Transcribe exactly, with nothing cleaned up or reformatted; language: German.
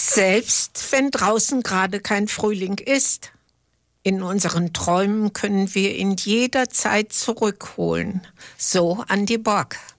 Selbst wenn draußen gerade kein Frühling ist. In unseren Träumen können wir ihn jederzeit zurückholen. So Andy Borg.